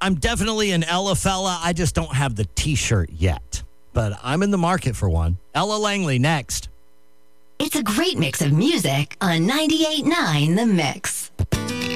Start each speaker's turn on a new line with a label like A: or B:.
A: I'm definitely an Ella fella. I just don't have the T-shirt yet. But I'm in the market for one. Ella Langley next.
B: It's a great mix of music on 98.9 The Mix.